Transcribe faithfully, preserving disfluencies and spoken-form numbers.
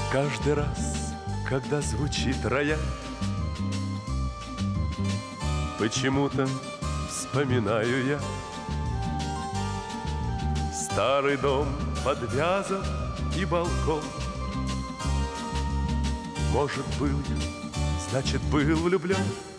Каждый раз, когда звучит рояль, почему-то вспоминаю я старый дом под вязом и балкон. Может, был я, значит, был влюблен.